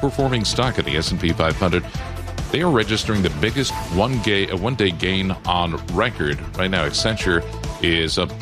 performing stock in the S&P 500. They are registering the biggest one-day gain on record. Right now, Accenture is up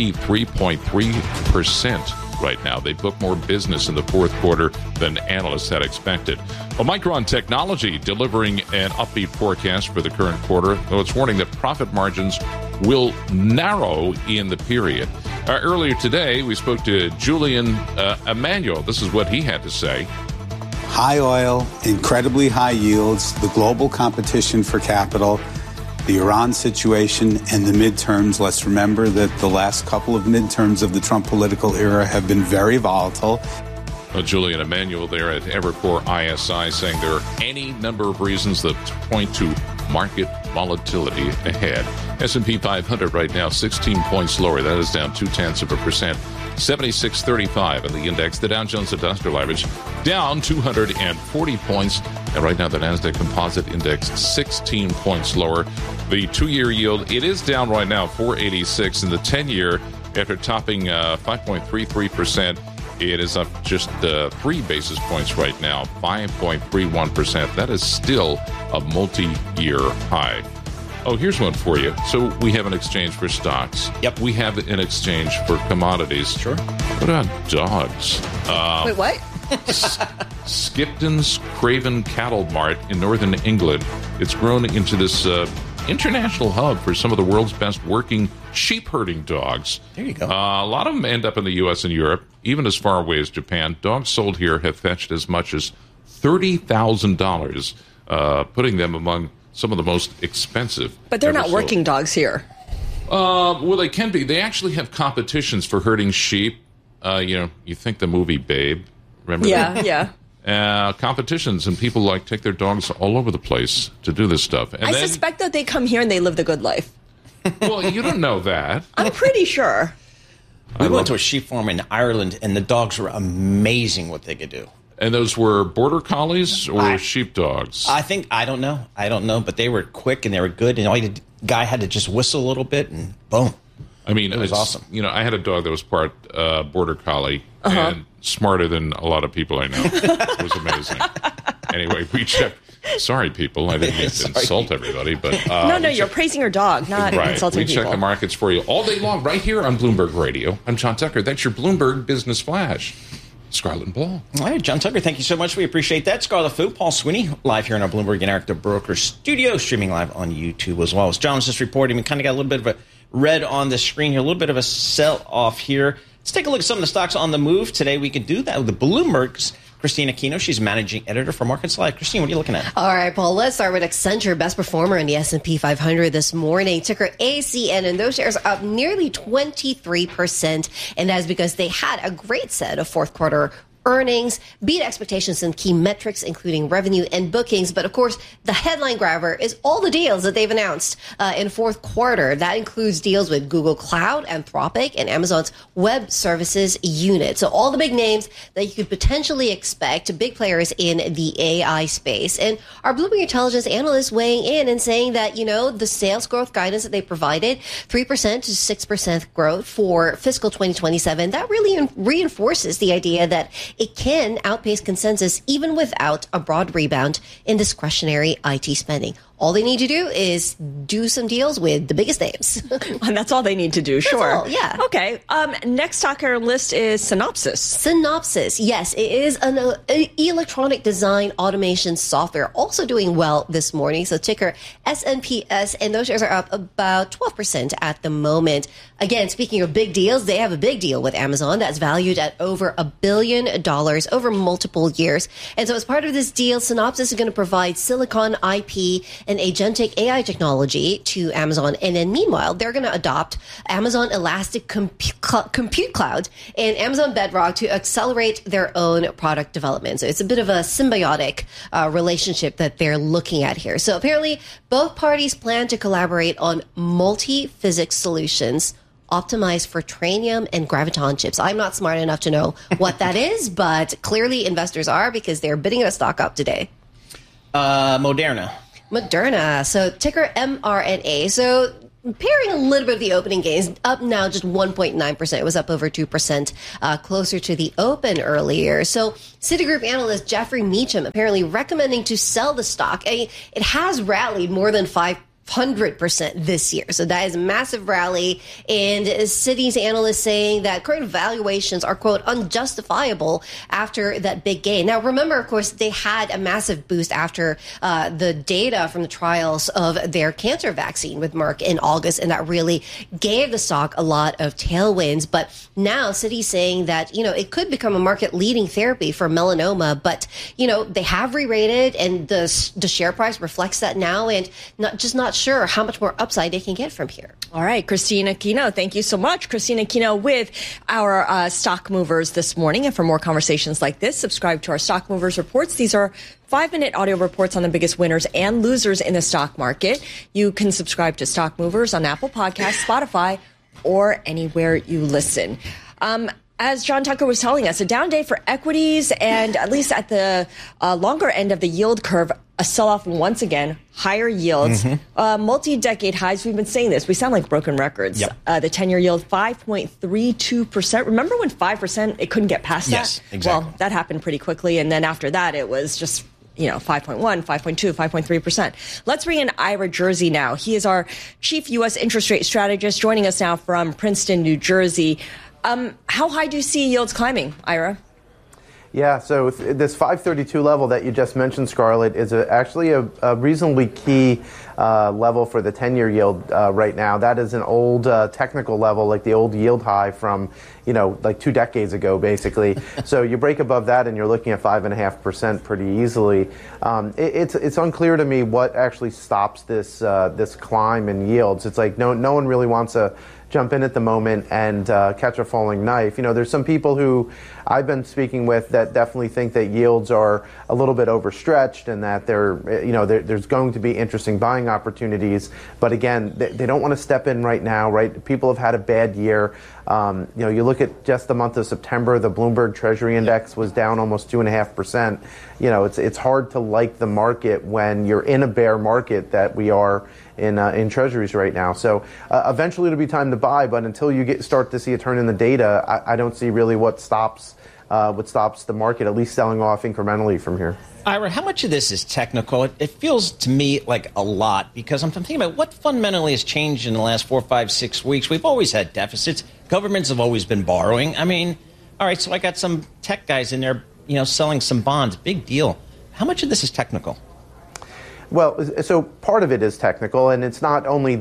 23.3% right now. They booked more business in the fourth quarter than analysts had expected. Well, Micron Technology delivering an upbeat forecast for the current quarter, though it's warning that profit margins will narrow in the period. Earlier today, we spoke to Julian Emanuel. This is what he had to say. High oil, incredibly high yields, the global competition for capital, the Iran situation, and the midterms. Let's remember that the last couple of midterms of the Trump political era have been very volatile. Julian Emanuel there at Evercore ISI saying there are any number of reasons that point to market volatility ahead. S&P 500 right now 16 points lower. That is down 0.2%. 76.35 in the index. The Dow Jones Industrial Average down 240 points. And right now the NASDAQ Composite Index 16 points lower. The 2-year yield, it is down right now 486. And the 10-year, after topping 5.33%, it is up just 3 basis points right now, 5.31%. That is still a multi-year high. Oh, here's one for you. So we have an exchange for stocks. Yep. We have an exchange for commodities. Sure. What about dogs? Wait, what? Skipton's Craven Cattle Mart in northern England. It's grown into this international hub for some of the world's best working sheep herding dogs. There you go. A lot of them end up in the U.S. and Europe, even as far away as Japan. Dogs sold here have fetched as much as $30,000, putting them among some of the most expensive. But they're not sold. working dogs here. Well, they can be. They actually have competitions for herding sheep. You think the movie Babe. Remember that? Yeah. Competitions, and people take their dogs all over the place to do this stuff. And I suspect that they come here and they live the good life. Well, you don't know that. I'm pretty sure. We went to a sheep farm in Ireland, and the dogs were amazing what they could do. And those were border collies or sheep dogs? I don't know, but they were quick and they were good, and all guy had to just whistle a little bit, and boom. I mean, it was awesome. I had a dog that was part border collie and smarter than a lot of people I know. It was amazing. Anyway, we checked. Sorry, people. I didn't mean to insult everybody, but no, you're praising your dog, not insulting people. We check the markets for you all day long, right here on Bloomberg Radio. I'm John Tucker. That's your Bloomberg Business Flash. Scarlett and Paul. All right, John Tucker, thank you so much. We appreciate that. Scarlett Fu, Paul Sweeney, live here in our Bloomberg Interactive Broker studio, streaming live on YouTube as well. As John was just reporting, we kind of got a little bit of a red on the screen here, a little bit of a sell-off here. Let's take a look at some of the stocks on the move. Today we can do that with the Bloomberg's Christina Aquino. She's managing editor for Markets Live. Christine, what are you looking at? All right, Paul, let's start with Accenture, best performer in the S&P 500 this morning. Ticker ACN, and those shares up nearly 23%. And that's because they had a great set of fourth quarter earnings, beat expectations in key metrics, including revenue and bookings. But of course, the headline grabber is all the deals that they've announced in fourth quarter. That includes deals with Google Cloud, Anthropic, and Amazon's Web Services unit. So all the big names that you could potentially expect, big players in the AI space. And our Bloomberg Intelligence analysts weighing in and saying that, the sales growth guidance that they provided, 3% to 6% growth for fiscal 2027, that really reinforces the idea that it can outpace consensus even without a broad rebound in discretionary IT spending. All they need to do is do some deals with the biggest names. And that's all they need to do, sure. All, yeah. Okay. Next stock on our list is Synopsys. Synopsys, yes. It is an electronic design automation software, also doing well this morning. So ticker SNPS, and those shares are up about 12% at the moment. Again, speaking of big deals, they have a big deal with Amazon that's valued at over $1 billion over multiple years. And so as part of this deal, Synopsys is going to provide silicon IP and agentic AI technology to Amazon. And then meanwhile, they're going to adopt Amazon Elastic Compute Cloud and Amazon Bedrock to accelerate their own product development. So it's a bit of a symbiotic relationship that they're looking at here. So apparently, both parties plan to collaborate on multi-physics solutions optimized for Trainium and Graviton chips. I'm not smart enough to know what that is, but clearly investors are because they're bidding the stock up today. Moderna. So ticker mRNA. So pairing a little bit of the opening gains, up now just 1.9%. It was up over 2%, closer to the open earlier. So Citigroup analyst Jeffrey Meacham apparently recommending to sell the stock. It has rallied more than 500% this year. So that is a massive rally. And Citi's analysts saying that current valuations are, quote, unjustifiable after that big gain. Now, remember, of course, they had a massive boost after the data from the trials of their cancer vaccine with Merck in August. And that really gave the stock a lot of tailwinds. But now Citi's saying that, it could become a market leading therapy for melanoma. But, they have re-rated and the share price reflects that now, and not sure how much more upside they can get from here. All right, Christina Aquino, thank you so much. Christina Aquino with our Stock Movers this morning. And for more conversations like this, subscribe to our Stock Movers reports. These are 5-minute audio reports on the biggest winners and losers in the stock market. You can subscribe to Stock Movers on Apple Podcasts, Spotify, or anywhere you listen. As John Tucker was telling us, a down day for equities, and at least at the longer end of the yield curve, a sell-off once again, higher yields, multi-decade highs. We've been saying this. We sound like broken records. Yep. The 10-year yield, 5.32%. Remember when 5%, it couldn't get past that? Yes, exactly. Well, that happened pretty quickly, and then after that, it was just 5.1, 5.2, 5.3%. Let's bring in Ira Jersey now. He is our chief U.S. interest rate strategist, joining us now from Princeton, New Jersey. How high do you see yields climbing, Ira? Yeah, so this 532 level that you just mentioned, Scarlett, is actually a reasonably key level for the 10-year yield right now. That is an old technical level, like the old yield high from, like 2 decades ago, basically. So you break above that and you're looking at 5.5% pretty easily. It's unclear to me what actually stops this climb in yields. It's like no one really wants to jump in at the moment and catch a falling knife. There's some people who I've been speaking with that definitely think that yields are a little bit overstretched and that there's going to be interesting buying opportunities. But again, they don't want to step in right now, right? People have had a bad year. You look at just the month of September, the Bloomberg Treasury Index was down almost 2.5%. It's hard to like the market when you're in a bear market that we are in treasuries right now. So eventually it'll be time to buy, but until you start to see a turn in the data, I don't see really what stops the market, at least selling off incrementally from here. Ira, how much of this is technical? It feels to me like a lot, because I'm thinking about what fundamentally has changed in the last 4, 5, 6 weeks. We've always had deficits. Governments have always been borrowing. I mean, all right, so I got some tech guys in there, selling some bonds. Big deal. How much of this is technical? Well, so part of it is technical, and it's not only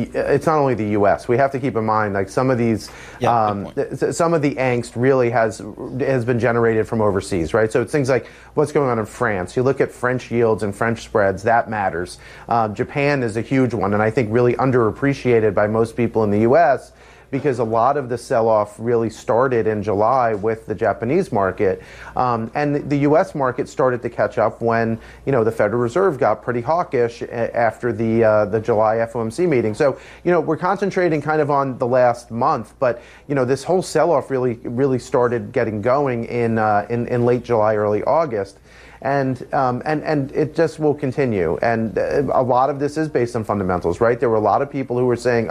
the U.S. We have to keep in mind, like some of these, some of the angst really has been generated from overseas, right? So it's things like what's going on in France. You look at French yields and French spreads, that matters. Japan is a huge one, and I think really underappreciated by most people in the U.S., because a lot of the sell-off really started in July with the Japanese market. And the U.S. market started to catch up when, the Federal Reserve got pretty hawkish after the July FOMC meeting. So, we're concentrating kind of on the last month, but, this whole sell-off really started getting going in late July, early August. And it just will continue. And a lot of this is based on fundamentals, right? There were a lot of people who were saying,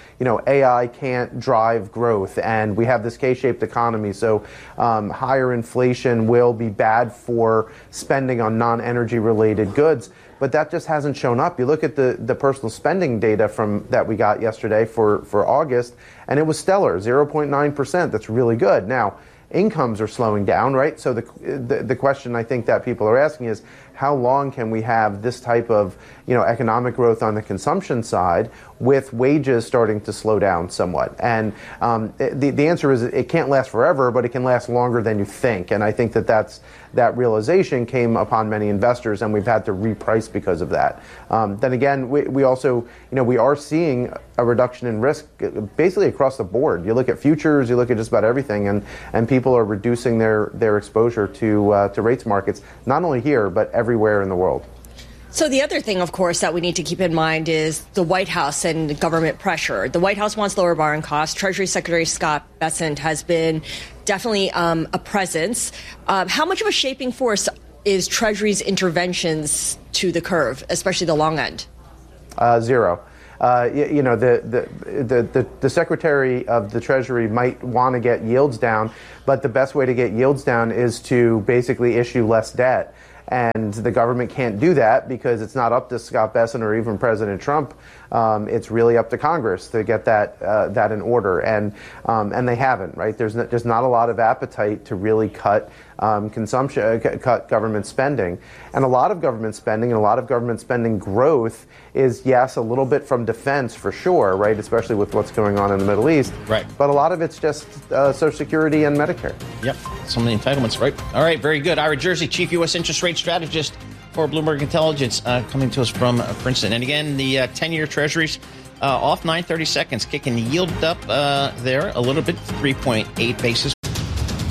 AI can't drive growth, and we have this K-shaped economy, so higher inflation will be bad for spending on non-energy related goods. But that just hasn't shown up. You look at the personal spending data that we got yesterday for August, and it was stellar, 0.9%. That's really good. Now, incomes are slowing down, right? So the question I think that people are asking is, how long can we have this type of economic growth on the consumption side with wages starting to slow down somewhat? And the answer is it can't last forever, but it can last longer than you think. And I think that realization came upon many investors, and we've had to reprice because of that. Then again, we also, we are seeing a reduction in risk basically across the board. You look at futures, you look at just about everything, and people are reducing their exposure to rates markets, not only here, but everywhere in the world. So the other thing, of course, that we need to keep in mind is the White House and government pressure. The White House wants lower borrowing costs. Treasury Secretary Scott Bessent has been definitely a presence. How much of a shaping force is Treasury's interventions to the curve, especially the long end? Zero. the Secretary of the Treasury might want to get yields down, but the best way to get yields down is to basically issue less debt. And the government can't do that because it's not up to Scott Bessent or even President Trump. It's really up to Congress to get that in order, and they haven't. Right? There's not a lot of appetite to really cut consumption, cut government spending, and a lot of government spending growth is, yes, a little bit from defense for sure, right? Especially with what's going on in the Middle East, right? But a lot of it's just Social Security and Medicare. Yep, some of the entitlements, right? All right, very good. Ira Jersey, Chief U.S. Interest Rate Strategist for Bloomberg Intelligence, coming to us from Princeton. And again, the 10-year Treasuries off 9/30, kicking the yield up there a little bit, 3.8 basis